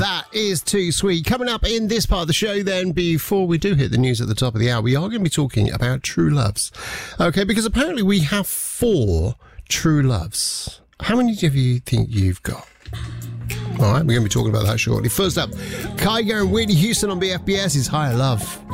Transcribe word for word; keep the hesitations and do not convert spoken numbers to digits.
That is too sweet. Coming up in this part of the show then, before we do hit the news at the top of the hour, we are going to be talking about true loves. Okay, because apparently we have four true loves. How many of you think you've got? All right, we're going to be talking about that shortly. First up, Kygo and Whitney Houston on B F B S is Higher Love.